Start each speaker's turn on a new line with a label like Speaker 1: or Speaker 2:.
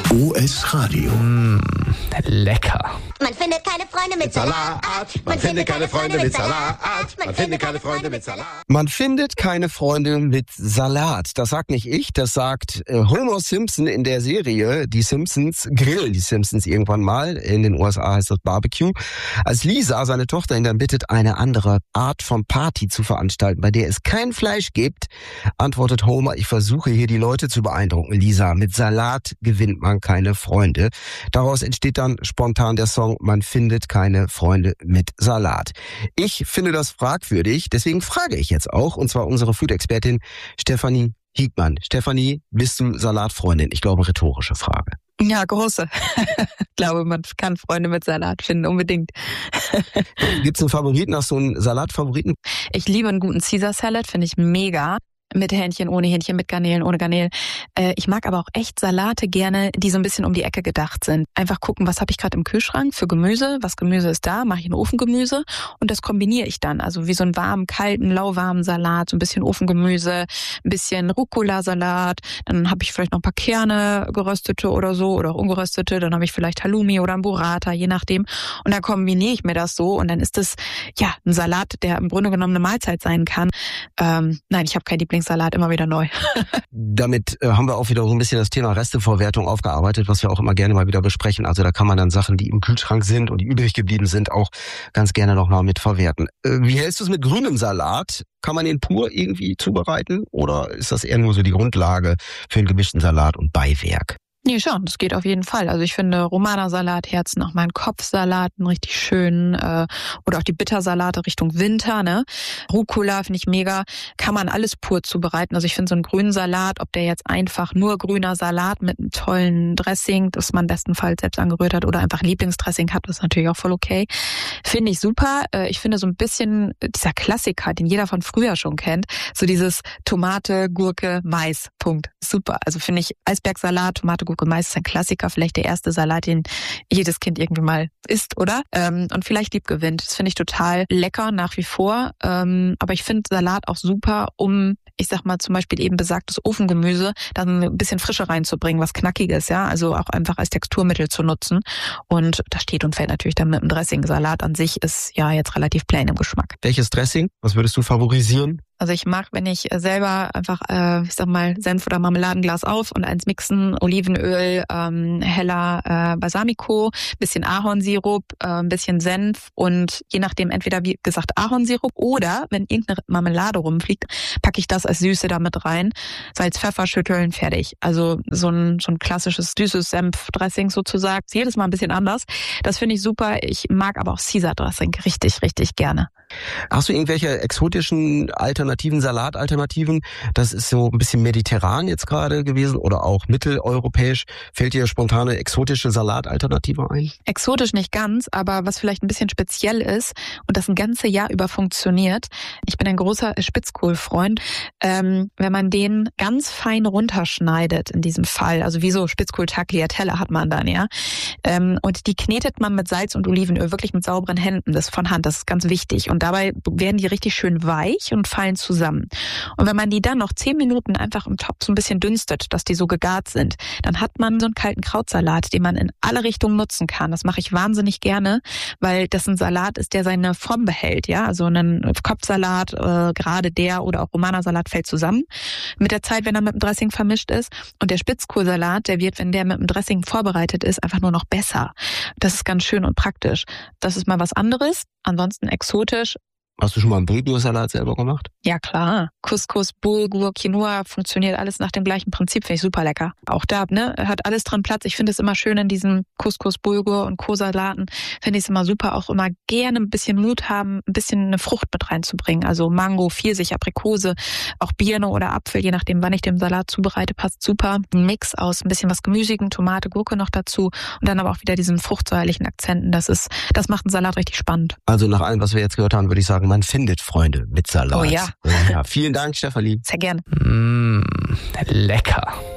Speaker 1: OS Radio.
Speaker 2: Lecker.
Speaker 3: Man findet keine Freunde mit Salat. Man findet keine Freunde mit Salat. Man findet keine Freunde mit Salat.
Speaker 4: Man findet keine Freunde mit Salat. Das sagt nicht ich, das sagt Homer Simpson in der Serie Die Simpsons grillen die Simpsons irgendwann mal. In den USA heißt das Barbecue. Als Lisa, seine Tochter, ihn dann bittet, eine andere Art von Party zu veranstalten, bei der es kein Fleisch gibt, antwortet Homer: Ich versuche hier die Leute zu beeindrucken. Lisa, mit Salat gewinnt man keine Freunde. Daraus entsteht dann spontan der Song Man findet keine Freunde mit Salat. Ich finde das fragwürdig, deswegen frage ich jetzt auch, und zwar unsere Food-Expertin Stefanie Hiegmann. Stefanie, bist du Salatfreundin? Ich glaube, rhetorische Frage.
Speaker 5: Ja, große. Ich glaube, man kann Freunde mit Salat finden, unbedingt.
Speaker 4: Gibt's einen Favoriten? Hast du einen Salatfavoriten?
Speaker 5: Ich liebe einen guten Caesar Salad, finde ich mega. Mit Hähnchen, ohne Hähnchen, mit Garnelen, ohne Garnelen. Ich mag aber auch echt Salate gerne, die so ein bisschen um die Ecke gedacht sind. Einfach gucken, was habe ich gerade im Kühlschrank für Gemüse, was Gemüse ist da, mache ich ein Ofengemüse und das kombiniere ich dann. Also wie so einen warmen, kalten, lauwarmen Salat, so ein bisschen Ofengemüse, ein bisschen Rucola-Salat, dann habe ich vielleicht noch ein paar Kerne, geröstete oder so, oder auch ungeröstete, dann habe ich vielleicht Halloumi oder ein Burrata, je nachdem. Und dann kombiniere ich mir das so und dann ist es ja ein Salat, der im Grunde genommen eine Mahlzeit sein kann. Nein, ich habe kein Lieblingssalat, immer wieder neu.
Speaker 4: Damit haben wir auch wieder so ein bisschen das Thema Resteverwertung aufgearbeitet, was wir auch immer gerne mal wieder besprechen. Also da kann man dann Sachen, die im Kühlschrank sind und die übrig geblieben sind, auch ganz gerne nochmal mit verwerten. Wie hältst du es mit grünem Salat? Kann man den pur irgendwie zubereiten oder ist das eher nur so die Grundlage für einen gemischten Salat und Beiwerk?
Speaker 5: Nee, schon, das geht auf jeden Fall. Also ich finde Romana-Salat, Herzen, auch meinen Kopfsalaten richtig schön, oder auch die Bittersalate Richtung Winter, ne? Rucola finde ich mega. Kann man alles pur zubereiten. Also ich finde so einen grünen Salat, ob der jetzt einfach nur grüner Salat mit einem tollen Dressing, das man bestenfalls selbst angerührt hat oder einfach Lieblingsdressing hat, das ist natürlich auch voll okay. Finde ich super. Ich finde so ein bisschen dieser Klassiker, den jeder von früher schon kennt, so dieses Tomate, Gurke, Mais, Punkt. Super. Also finde ich Eisbergsalat, Tomate, Gurke, Mais ist ein Klassiker, vielleicht der erste Salat, den jedes Kind irgendwie mal isst, oder? Und vielleicht lieb gewinnt. Das finde ich total lecker nach wie vor. Aber ich finde Salat auch super, um, ich sag mal, zum Beispiel eben besagtes Ofengemüse, dann ein bisschen Frische reinzubringen, was Knackiges, ja. Also auch einfach als Texturmittel zu nutzen. Und das steht und fällt natürlich dann mit dem Dressing. Salat an sich ist ja jetzt relativ plain im Geschmack.
Speaker 4: Welches Dressing? Was würdest du favorisieren?
Speaker 5: Also ich mag, wenn ich selber einfach, ich sag mal, Senf oder Marmeladenglas auf und eins mixen, Olivenöl, heller Balsamico, bisschen Ahornsirup, ein bisschen Senf und je nachdem entweder, wie gesagt, Ahornsirup oder wenn irgendeine Marmelade rumfliegt, packe ich das als Süße damit rein. Salz, Pfeffer schütteln, fertig. Also so ein klassisches süßes Senfdressing sozusagen. Ist jedes Mal ein bisschen anders. Das finde ich super. Ich mag aber auch Caesar-Dressing richtig, richtig gerne.
Speaker 4: Hast du irgendwelche exotischen Alternativen, Salatalternativen? Das ist so ein bisschen mediterran jetzt gerade gewesen oder auch mitteleuropäisch. Fällt dir spontane exotische Salatalternative ein?
Speaker 5: Exotisch nicht ganz, aber was vielleicht ein bisschen speziell ist und das ein ganzes Jahr über funktioniert. Ich bin ein großer Spitzkohlfreund. Wenn man den ganz fein runterschneidet in diesem Fall, also wie so Spitzkohl-Tagliatelle hat man dann, ja. Und die knetet man mit Salz und Olivenöl, wirklich mit sauberen Händen, das von Hand, das ist ganz wichtig. Und dabei werden die richtig schön weich und fallen zusammen. Und wenn man die dann noch 10 Minuten einfach im Topf so ein bisschen dünstet, dass die so gegart sind, dann hat man so einen kalten Krautsalat, den man in alle Richtungen nutzen kann. Das mache ich wahnsinnig gerne, weil das ein Salat ist, der seine Form behält. Ja, also ein Kopfsalat, gerade der oder auch Romana-Salat fällt zusammen mit der Zeit, wenn er mit dem Dressing vermischt ist. Und der Spitzkohlsalat, der wird, wenn der mit dem Dressing vorbereitet ist, einfach nur noch besser. Das ist ganz schön und praktisch. Das ist mal was anderes. Ansonsten exotisch.
Speaker 4: Hast du schon mal einen Bulgur-Salat selber gemacht?
Speaker 5: Ja, klar. Couscous, Bulgur, Quinoa, funktioniert alles nach dem gleichen Prinzip. Finde ich super lecker. Auch da, ne, hat alles dran Platz. Ich finde es immer schön in diesen Couscous, Bulgur und Co-Salaten. Finde ich es immer super, auch immer gerne ein bisschen Mut haben, ein bisschen eine Frucht mit reinzubringen. Also Mango, Pfirsich, Aprikose, auch Birne oder Apfel, je nachdem, wann ich den Salat zubereite, passt super. Ein Mix aus ein bisschen was Gemüsigen, Tomate, Gurke noch dazu und dann aber auch wieder diesen fruchtsäuerlichen Akzenten. Das macht einen Salat richtig spannend.
Speaker 4: Also nach allem, was wir jetzt gehört haben, würde ich sagen, man findet Freunde mit Salat.
Speaker 5: Oh ja.
Speaker 4: Ja, vielen Dank, Stefanie.
Speaker 5: Sehr gern.
Speaker 2: Lecker.